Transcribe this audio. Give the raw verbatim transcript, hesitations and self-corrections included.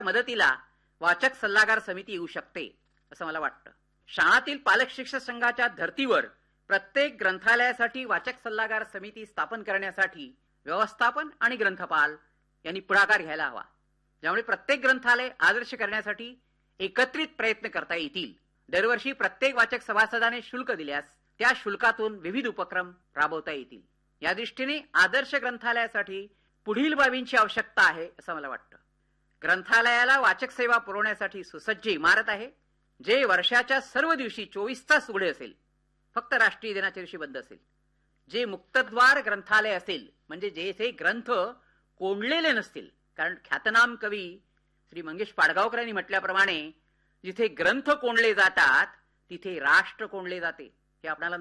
मदतीला वाचक सल्लागार समिती येऊ शकते असं मला वाटतं. शाळातील पालक शिक्षक संघाच्या धर्तीवर प्रत्येक ग्रंथालयासाठी वाचक सल्लागार समिती स्थापन करण्यासाठी व्यवस्थापन आणि ग्रंथपाल यांनी पुढाकार घ्यायला हवा, ज्यामुळे प्रत्येक ग्रंथालय आदर्श करण्यासाठी एकत्रित प्रयत्न करता येतील. दरवर्षी प्रत्येक वाचक सभासदाने शुल्क दिल्यास त्या शुल्कातून विविध उपक्रम राबवता येतील. या दृष्टीने आदर्श ग्रंथालयासाठी पुढील बाबींची आवश्यकता आहे असं मला वाटतं. ग्रंथालयाला वाचक सेवा पुरवण्यासाठी सुसज्ज इमारत आहे, जे वर्षाच्या सर्व दिवशी चोवीस तास उघडे असेल, फक्त राष्ट्रीय दिनाच्या दिवशी बंद असेल. जे मुक्तद्वार ग्रंथालय असेल, म्हणजे जेथे ग्रंथ कोंडलेले नसतील, कारण ख्यातनाम कवी श्री मंगेश पाडगावकर यांनी म्हटल्याप्रमाणे जिथे ग्रंथ कोंडले जातात तिथे राष्ट्र कोंडले जाते हे आपल्याला